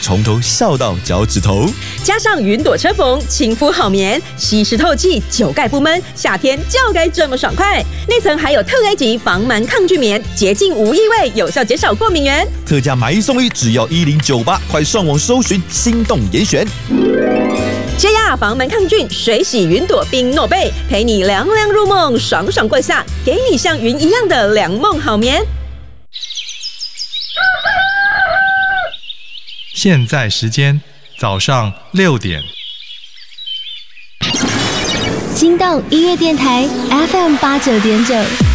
从头笑到脚趾头。 加上云朵车缝，亲肤好棉，吸湿透气，久盖不闷，夏天就该这么爽快。内层还有特 A 级防螨抗菌棉，洁净无异味，有效减少过敏源。 特价买一送一，只要1098，快上网搜寻，心动严选。 JR 防螨抗菌水洗云朵冰诺贝，陪你凉凉入梦，爽爽过夏，给你像云一样的凉梦好眠。 现在时间早上6点。 心动音乐电台 FM 89.9。